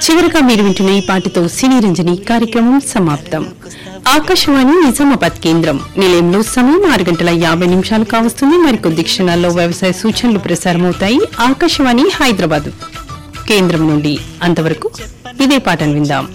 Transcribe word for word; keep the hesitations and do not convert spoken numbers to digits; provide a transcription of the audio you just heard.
చివరిగా మీరు వింటున్న ఈ పాటతో సినీ రంజని కార్యక్రమం సమాప్తం. ఆకాశవాణి నిజామాబాద్ కేంద్రం నిలయంలో సమయం ఆరు గంటల యాభై నిమిషాలు కావస్తుంది. మరికొద్ది క్షణాల్లో వ్యవసాయ సూచనలు ప్రసారమవుతాయి ఆకాశవాణి హైదరాబాద్ కేంద్రం నుండి. అంతవరకు ఇదే పాటను విందాం.